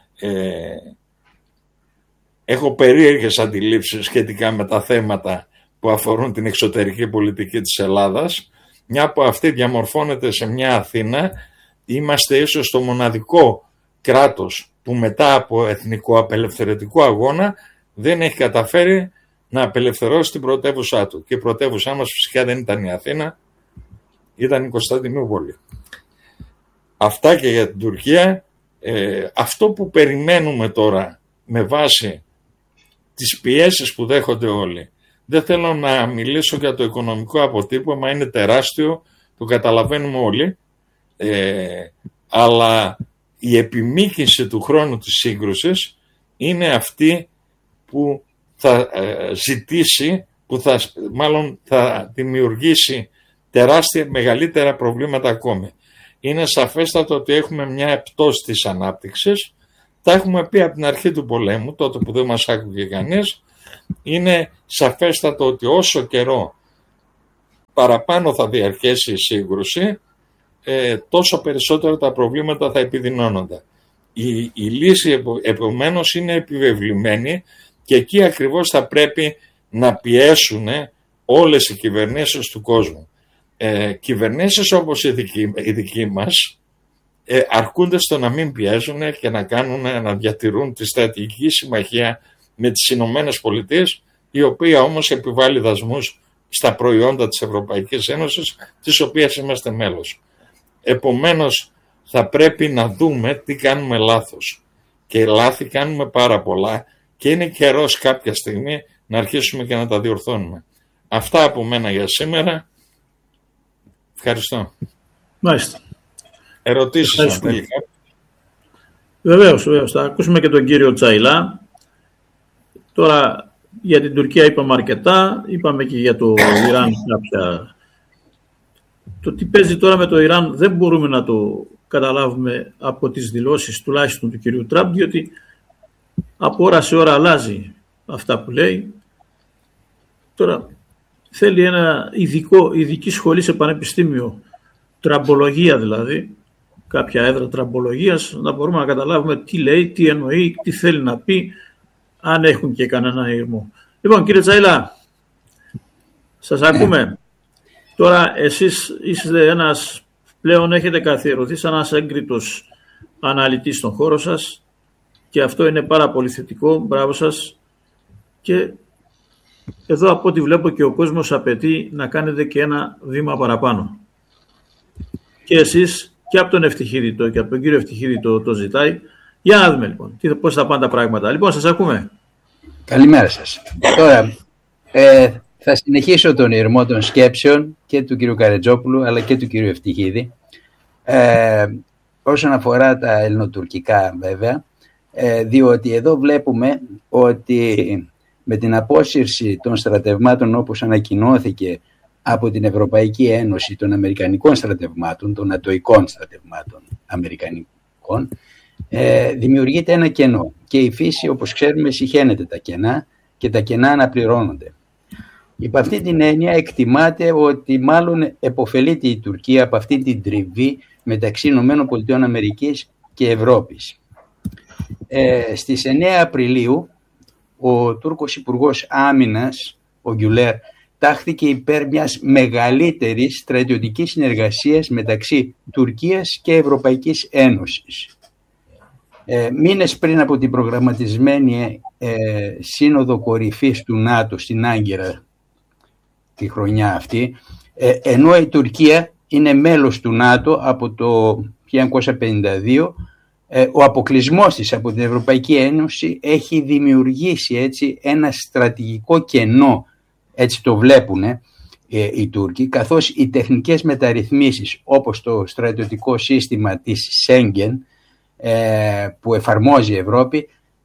Έχω περίεργες αντιλήψεις σχετικά με τα θέματα που αφορούν την εξωτερική πολιτική της Ελλάδας. Μια από αυτή διαμορφώνεται σε μια Αθήνα. Είμαστε ίσως το μοναδικό κράτος που μετά από εθνικό απελευθερωτικό αγώνα δεν έχει καταφέρει να απελευθερώσει την πρωτεύουσά του. Και η πρωτεύουσά μας φυσικά δεν ήταν η Αθήνα, ήταν η Κωνσταντινούπολη. Αυτά και για την Τουρκία. Αυτό που περιμένουμε τώρα με βάση τις πιέσεις που δέχονται όλοι. Δεν θέλω να μιλήσω για το οικονομικό αποτύπωμα, είναι τεράστιο, το καταλαβαίνουμε όλοι, αλλά η επιμήκυνση του χρόνου της σύγκρουσης είναι αυτή που θα ζητήσει, θα δημιουργήσει τεράστια, μεγαλύτερα προβλήματα ακόμη. Είναι σαφέστατο ότι έχουμε μια πτώση της ανάπτυξης. Τα έχουμε πει από την αρχή του πολέμου, τότε που δεν μας άκουγε κανείς. Είναι σαφέστατο ότι όσο καιρό παραπάνω θα διαρκέσει η σύγκρουση, τόσο περισσότερο τα προβλήματα θα επιδεινώνονται. Η λύση επομένως είναι επιβεβλημένη και εκεί ακριβώς θα πρέπει να πιέσουν όλες οι κυβερνήσεις του κόσμου. Κυβερνήσεις όπως η δική μας αρκούνται στο να μην πιέζουν και να διατηρούν τη στρατηγική συμμαχία με τις Ηνωμένες Πολιτείες, η οποία όμως επιβάλλει δασμούς στα προϊόντα της Ευρωπαϊκής Ένωσης, της οποίας είμαστε μέλος. Επομένως, θα πρέπει να δούμε τι κάνουμε λάθος. Και λάθη κάνουμε πάρα πολλά και είναι καιρός κάποια στιγμή να αρχίσουμε και να τα διορθώνουμε. Αυτά από μένα για σήμερα. Ευχαριστώ. Μάλιστα. Ερωτήσεις αν θέλει. Βεβαίως. Θα ακούσουμε και τον κύριο Τσαϊλά. Τώρα για την Τουρκία είπαμε αρκετά. Είπαμε και για το Ιράν κάποια. Το τι παίζει τώρα με το Ιράν δεν μπορούμε να το καταλάβουμε από τις δηλώσεις τουλάχιστον του κυρίου Τραμπ, διότι από ώρα σε ώρα αλλάζει αυτά που λέει. Τώρα θέλει ένα ειδική σχολή σε πανεπιστήμιο, τραμπολογία δηλαδή, κάποια έδρα τραμπολογίας, να μπορούμε να καταλάβουμε τι λέει, τι εννοεί, τι θέλει να πει, αν έχουν και κανένα ήρμο. Λοιπόν, κύριε Τσαϊλά, σας ακούμε. Τώρα εσείς είστε ένας, πλέον έχετε καθιερωθεί σαν ένας έγκριτος αναλυτής στον χώρο σας και αυτό είναι πάρα πολύ θετικό, μπράβο σας. Και εδώ από ό,τι βλέπω και ο κόσμος απαιτεί να κάνετε και ένα βήμα παραπάνω. Και εσείς και από τον Ευτυχίδητο και από τον κύριο Ευτυχίδητο το ζητάει. Για να δούμε λοιπόν πώς θα πάνε τα πράγματα. Λοιπόν, σας ακούμε. Καλημέρα σας. Τώρα, θα συνεχίσω τον ηρμό των σκέψεων και του κύριου Καρετζόπουλου αλλά και του κύριου Ευτυχίδη. Όσον αφορά τα ελληνοτουρκικά βέβαια, διότι εδώ βλέπουμε ότι με την απόσυρση των στρατευμάτων όπως ανακοινώθηκε από την Ευρωπαϊκή Ένωση των Αμερικανικών στρατευμάτων, των ατοικών στρατευμάτων Αμερικανικών, δημιουργείται ένα κενό και η φύση όπως ξέρουμε συχαίνεται τα κενά και τα κενά αναπληρώνονται. Υπ' αυτή την έννοια εκτιμάται ότι μάλλον επωφελείται η Τουρκία από αυτή την τριβή μεταξύ ΗΠΑ και Ευρώπης. Στις 9 Απριλίου ο Τούρκος Υπουργός Άμυνας, ο Γκιουλέρ, τάχθηκε υπέρ μιας μεγαλύτερης στρατιωτικής συνεργασίας μεταξύ Τουρκίας και Ευρωπαϊκής Ένωσης. Μήνες πριν από την προγραμματισμένη σύνοδο κορυφής του ΝΑΤΟ στην Άγκυρα τη χρονιά αυτή, ενώ η Τουρκία είναι μέλος του ΝΑΤΟ από το 1952, ο αποκλεισμός της από την Ευρωπαϊκή Ένωση έχει δημιουργήσει έτσι ένα στρατηγικό κενό, έτσι το βλέπουν οι Τούρκοι, καθώς οι τεχνικές μεταρρυθμίσεις όπως το στρατιωτικό σύστημα της Σέγγεν που εφαρμόζει η Ευρώπη,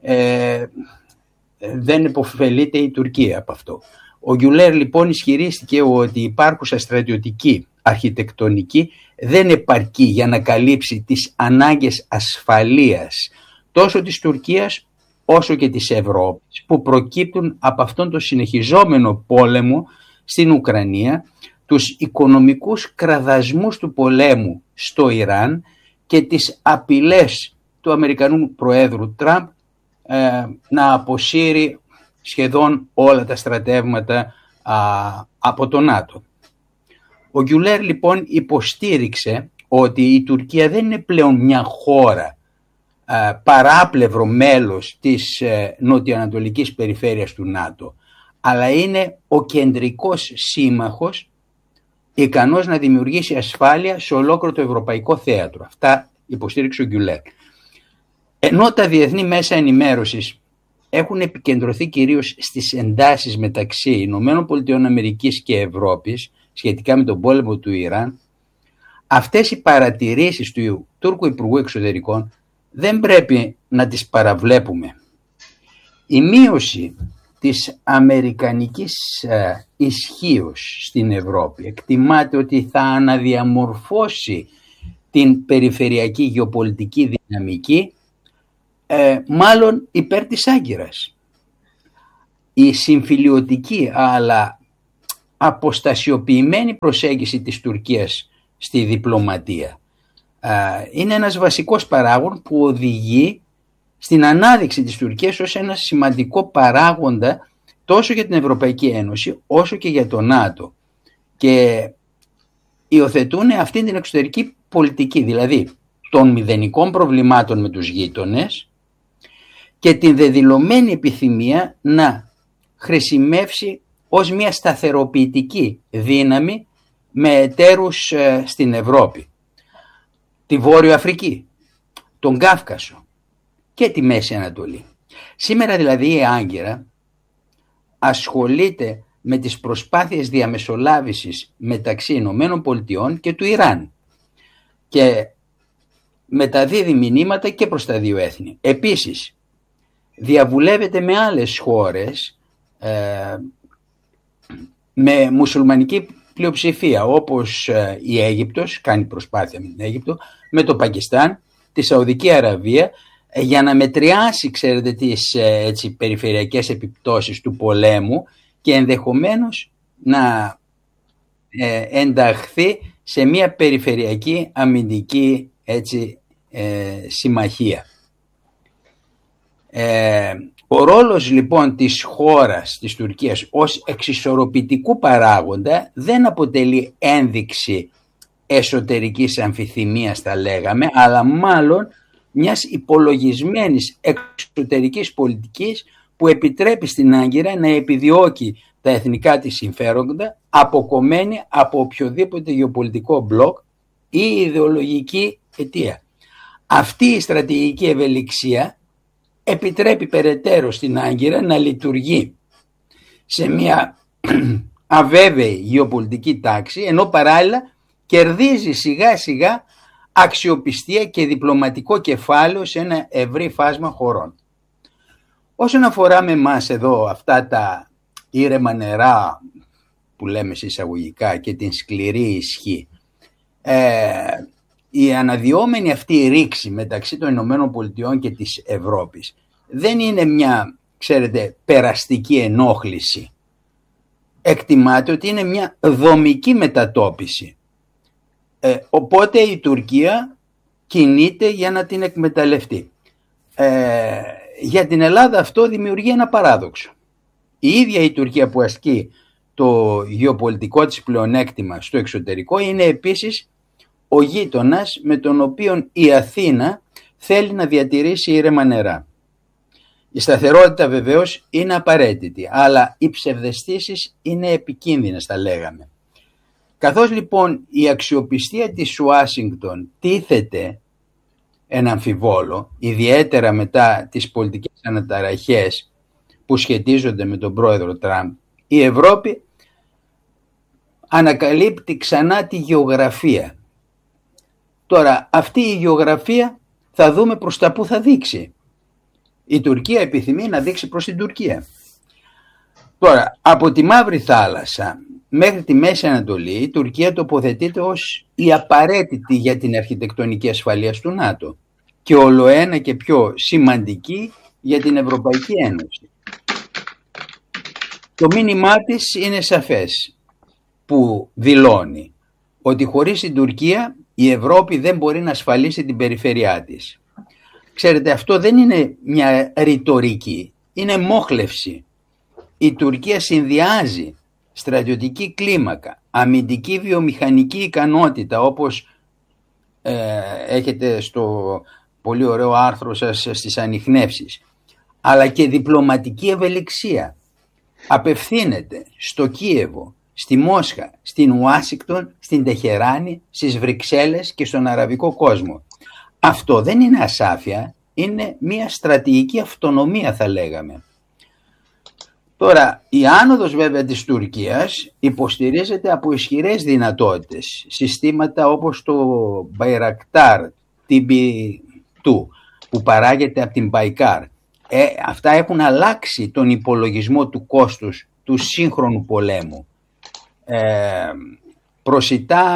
δεν υποφελείται η Τουρκία από αυτό. Ο Γκιουλέρ λοιπόν ισχυρίστηκε ότι η υπάρχουσα στρατιωτική αρχιτεκτονική δεν επαρκεί για να καλύψει τις ανάγκες ασφαλείας τόσο της Τουρκίας όσο και της Ευρώπης που προκύπτουν από αυτόν τον συνεχιζόμενο πόλεμο στην Ουκρανία, τους οικονομικούς κραδασμούς του πολέμου στο Ιράν και τις απειλές του Αμερικανού Προέδρου Τραμπ να αποσύρει σχεδόν όλα τα στρατεύματα από το ΝΑΤΟ. Ο Γκιουλέρ λοιπόν υποστήριξε ότι η Τουρκία δεν είναι πλέον μια χώρα παράπλευρο μέλος της νοτιοανατολικής περιφέρειας του ΝΑΤΟ, αλλά είναι ο κεντρικός σύμμαχος ικανός να δημιουργήσει ασφάλεια σε ολόκληρο το ευρωπαϊκό θέατρο. Αυτά υποστήριξε ο Γκιουλέρ. Ενώ τα διεθνή μέσα ενημέρωσης έχουν επικεντρωθεί κυρίως στις εντάσεις μεταξύ ΗΠΑ και Ευρώπης σχετικά με τον πόλεμο του Ιράν, αυτές οι παρατηρήσεις του Τούρκου Υπουργού Εξωτερικών δεν πρέπει να τις παραβλέπουμε. Η μείωση της αμερικανικής ισχύως στην Ευρώπη εκτιμάται ότι θα αναδιαμορφώσει την περιφερειακή γεωπολιτική δυναμική μάλλον υπέρ της Άγκυρας. Η συμφιλιωτική αλλά αποστασιοποιημένη προσέγγιση της Τουρκίας στη διπλωματία είναι ένας βασικός παράγων που οδηγεί στην ανάδειξη της Τουρκίας ως ένα σημαντικό παράγοντα τόσο για την Ευρωπαϊκή Ένωση όσο και για το ΝΑΤΟ, και υιοθετούν αυτή την εξωτερική πολιτική, δηλαδή των μηδενικών προβλημάτων με τους γείτονες και την δεδηλωμένη επιθυμία να χρησιμεύσει ως μια σταθεροποιητική δύναμη με εταίρους στην Ευρώπη, τη Βόρειο Αφρική, τον Κάφκασο και τη Μέση Ανατολή. Σήμερα δηλαδή η Άγκυρα ασχολείται με τις προσπάθειες διαμεσολάβησης μεταξύ Ηνωμένων Πολιτειών και του Ιράν και μεταδίδει μηνύματα και προς τα δύο έθνη. Επίσης διαβουλεύεται με άλλες χώρες με μουσουλμανική πλειοψηφία, όπως η Αίγυπτος, κάνει προσπάθεια με την Αίγυπτο, με το Πακιστάν, τη Σαουδική Αραβία, για να μετριάσει, ξέρετε, τις περιφερειακές επιπτώσεις του πολέμου και ενδεχομένως να ενταχθεί σε μια περιφερειακή αμυντική συμμαχία. Ο ρόλος λοιπόν της χώρας, της Τουρκίας, ως εξισορροπητικού παράγοντα δεν αποτελεί ένδειξη εσωτερικής αμφιθυμίας, θα λέγαμε, αλλά μάλλον μιας υπολογισμένης εξωτερικής πολιτικής που επιτρέπει στην Άγκυρα να επιδιώκει τα εθνικά της συμφέροντα αποκομμένη από οποιοδήποτε γεωπολιτικό μπλοκ ή ιδεολογική αιτία. Αυτή η στρατηγική ευελιξία επιτρέπει περαιτέρω στην Άγκυρα να λειτουργεί σε μια αβέβαιη γεωπολιτική τάξη, ενώ παράλληλα κερδίζει σιγά σιγά αξιοπιστία και διπλωματικό κεφάλαιο σε ένα ευρύ φάσμα χωρών. Όσον αφορά με εμάς εδώ αυτά τα ήρεμα νερά που λέμε εισαγωγικά και την σκληρή ισχύ, η αναδυόμενη αυτή ρήξη μεταξύ των Ηνωμένων Πολιτειών και της Ευρώπης δεν είναι μια, ξέρετε, περαστική ενόχληση. Εκτιμάται ότι είναι μια δομική μετατόπιση. Οπότε η Τουρκία κινείται για να την εκμεταλλευτεί. Για την Ελλάδα αυτό δημιουργεί ένα παράδοξο. Η ίδια η Τουρκία που ασκεί το γεωπολιτικό της πλεονέκτημα στο εξωτερικό είναι επίσης ο γείτονας με τον οποίο η Αθήνα θέλει να διατηρήσει ήρεμα νερά. Η σταθερότητα βεβαίως είναι απαραίτητη, αλλά οι ψευδαισθήσεις είναι επικίνδυνες, θα λέγαμε. Καθώς λοιπόν η αξιοπιστία της Ουάσιγκτον τίθεται ένα αμφιβόλο, ιδιαίτερα μετά τις πολιτικές αναταραχές που σχετίζονται με τον πρόεδρο Τραμπ, η Ευρώπη ανακαλύπτει ξανά τη γεωγραφία. Τώρα αυτή η γεωγραφία θα δούμε προς τα που θα δείξει. Η Τουρκία επιθυμεί να δείξει προς την Τουρκία. Τώρα από τη Μαύρη Θάλασσα μέχρι τη Μέση Ανατολή η Τουρκία τοποθετείται ως η απαραίτητη για την αρχιτεκτονική ασφαλεία του ΝΑΤΟ και ολοένα και πιο σημαντική για την Ευρωπαϊκή Ένωση. Το μήνυμά της είναι σαφές, που δηλώνει ότι χωρίς την Τουρκία η Ευρώπη δεν μπορεί να ασφαλίσει την περιφέρειά της. Ξέρετε, αυτό δεν είναι μια ρητορική, είναι μόχλευση. Η Τουρκία συνδυάζει στρατιωτική κλίμακα, αμυντική βιομηχανική ικανότητα, όπως έχετε στο πολύ ωραίο άρθρο σας στις ανιχνεύσεις, αλλά και διπλωματική ευελιξία. Απευθύνεται στο Κίεβο, στη Μόσχα, στην Ουάσιγκτον, στην Τεχεράνη, στις Βρυξέλλες και στον αραβικό κόσμο. Αυτό δεν είναι ασάφεια, είναι μια στρατηγική αυτονομία, θα λέγαμε. Τώρα, η άνοδος βέβαια της Τουρκίας υποστηρίζεται από ισχυρές δυνατότητες, συστήματα όπως το Bayraktar TB2 που παράγεται από την Baykar. Αυτά έχουν αλλάξει τον υπολογισμό του κόστους του σύγχρονου πολέμου. Προσιτά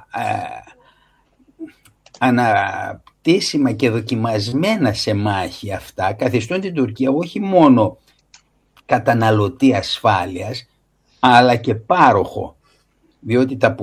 αναπτύσσιμα και δοκιμασμένα σε μάχη αυτά καθιστούν την Τουρκία όχι μόνο καταναλωτή ασφάλειας αλλά και πάροχο, διότι τα